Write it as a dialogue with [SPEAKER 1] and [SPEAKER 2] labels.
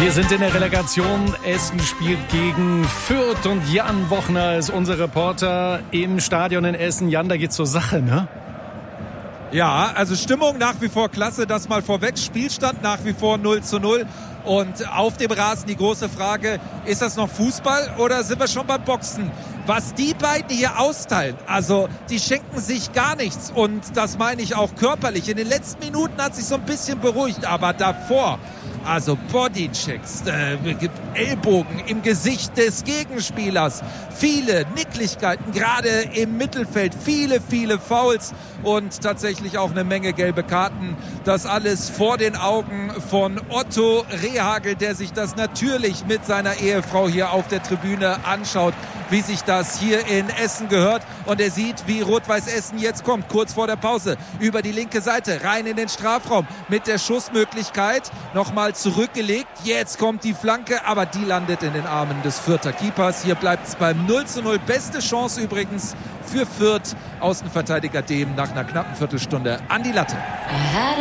[SPEAKER 1] Wir sind in der Relegation. Essen spielt gegen Fürth und Jan Wochner ist unser Reporter im Stadion in Essen. Jan, da geht's zur Sache, ne?
[SPEAKER 2] Ja, also Stimmung nach wie vor klasse, das mal vorweg. Spielstand nach wie vor 0:0. Und auf dem Rasen die große Frage, ist das noch Fußball oder sind wir schon beim Boxen? Was die beiden hier austeilen, also die schenken sich gar nichts und das meine ich auch körperlich. In den letzten Minuten hat sich so ein bisschen beruhigt, aber davor, also Bodychecks, Ellbogen im Gesicht des Gegenspielers, viele Nicklichkeiten, gerade im Mittelfeld, viele Fouls und tatsächlich auch eine Menge gelbe Karten. Das alles vor den Augen von Otto Rehhagel, der sich das natürlich mit seiner Ehefrau hier auf der Tribüne anschaut, wie sich das hier in Essen gehört. Und er sieht, wie Rot-Weiß Essen jetzt kommt, kurz vor der Pause, über die linke Seite, rein in den Strafraum mit der Schussmöglichkeit, nochmal zurückgelegt. Jetzt kommt die Flanke, aber die landet in den Armen des Fürther Keepers. Hier bleibt es beim 0:0. Beste Chance übrigens für Fürth. Außenverteidiger Dehm nach einer knappen Viertelstunde an die Latte.